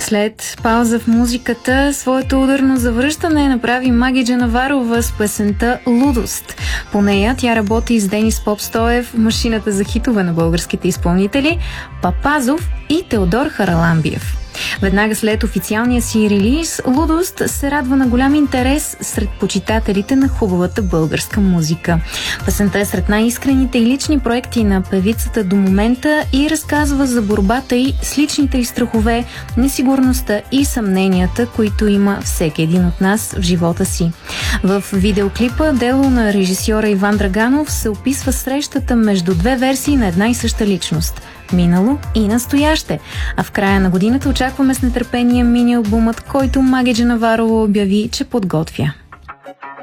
След пауза в музиката, своето ударно завръщане направи Маги Джанаварова с песента «Лудост». По нея тя работи с Денис Попстоев, машината за хитове на българските изпълнители, Папазов и Теодор Хараламбиев. Веднага след официалния си релиз, «Лудост» се радва на голям интерес сред почитателите на хубавата българска музика. Песента е сред най-искрените и лични проекти на певицата до момента и разказва за борбата й с личните й страхове, несигурността и съмненията, които има всеки един от нас в живота си. В видеоклипа дело на режисьора Иван Драганов се описва срещата между две версии на една и съща личност – минало и настояще. А в края на годината очакваме с нетърпение мини-албумът, който Маги Джанаварова обяви, че подготвя.